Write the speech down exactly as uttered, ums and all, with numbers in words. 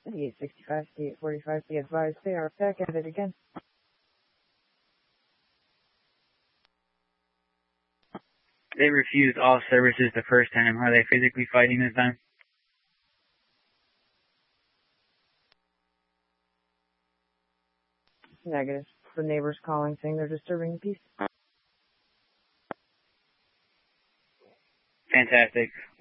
eight sixty-five, eight forty-five, be advised, they are back at it again. They refused all services the first time. Are they physically fighting this time? Negative. The neighbors calling saying they're disturbing the peace. Fantastic.